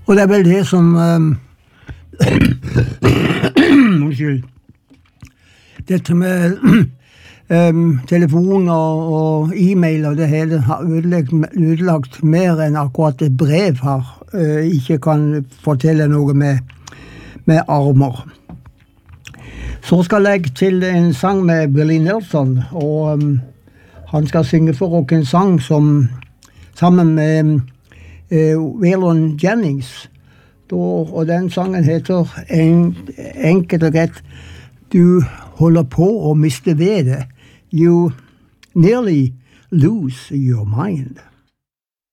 Og det er vel det som unnskyld. Dette med telefon og e-mail og det hele har ødelagt mer enn akkurat et brev har. Ikke kan fortelle noe med armer. Så skal jeg til en sang med Willie Nelson, og han skal synge for oss en sang sammen med Waylon Jennings. Og den sangen heter enkelt og rett Du holder på å miste vedet. You nearly lose your mind.